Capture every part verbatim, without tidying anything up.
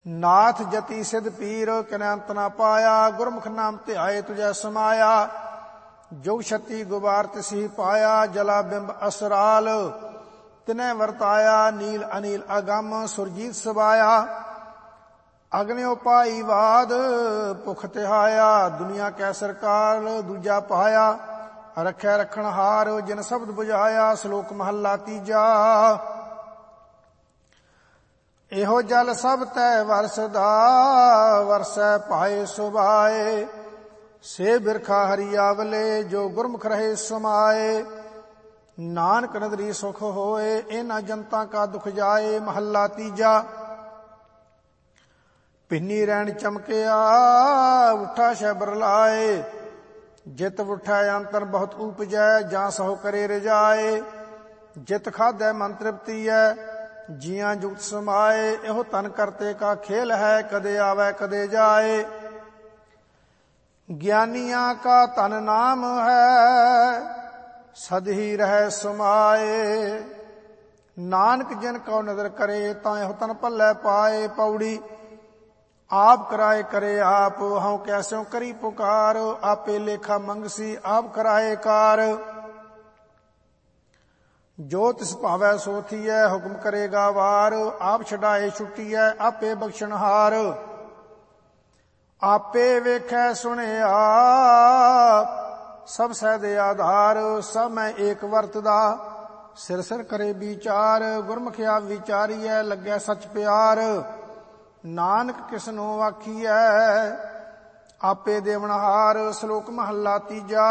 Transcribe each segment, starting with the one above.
नाथ जति सिद्ध पीर किने अंत ना पाया। गुरमुख नाम ध्याए तुझे समाया। जो छती गुबार तिसी पाया। जला बिंब असराल तिने वरताया। नील अनिल अगम सुरजीत सबाया। अग्नि उपाई वाद भुख तिहाया। दुनिया कै सरकार दूजा पाया। रखै रखण हार जिन शब्द बुझाया। श्लोक महला तीजा। एहो जल सब तै वरसदा। वरसै पाए सुभाए। से बिरखा हरियावले जो गुरमुख रहे समाए। नानक नदरी सुख होए। इन्हां जनता का दुख जाए। महला तीजा। पिन्नी रैन चमकिया उठा शैबर लाए। जित उठै अंतर बहुत उपजै। जां सहो करे रजाए। जित खादै मन तृप्ति है। जियां जुगत समाए। एहो तन करते का खेल है। कदे आवे कदे जाए। ज्ञानियां का तन नाम है। सद ही रह समाए। नानक जिन को नदर करे तां एहो तन भल्लै पाए। पौड़ी आप कराए करे आप। हऊँ कैस्यों करी पुकार। आपे लेखा मंगसी आप कराए कार। जो तिस भावै सो थीयै। हुक्म करेगा वार। आप छड़ाए छुट्टीऐ आपे बख्शणहार। आपे वेखै सुने आप। सब सै दे आधार। सब मैं एक वरतदा। सिर सिर करे विचार। गुरमुख आप विचारीऐ लगै सच प्यार। नानक किसनो आखीऐ आपे देवनहार। श्लोक महला तीजा।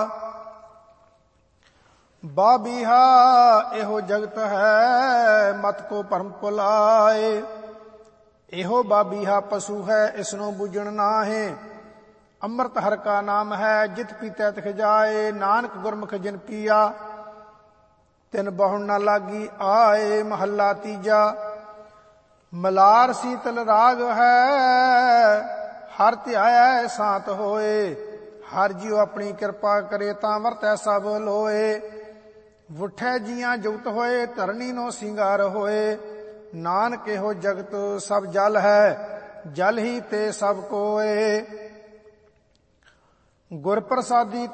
बाबीहा एहो जगत है। मत को भरम भुलाए। एहो बाबीहा पशु है। इसनो बुझण नाहे। अमृत हर का नाम है। जित पीतै तिख जाए। नानक गुरमुख जिन पिया तिन बहुण न लागी आए। महला तीजा। मलार शीतल राग है। हर ध्याया शांत होए। हर जीव अपनी कृपा करे तां वरतै सब लोए। उठै जियां जुगत होए। धरनी नो सिंगार होए। नानक एहो जगत सब जल है। जल ही ते सब कोए। गुर प्रसादी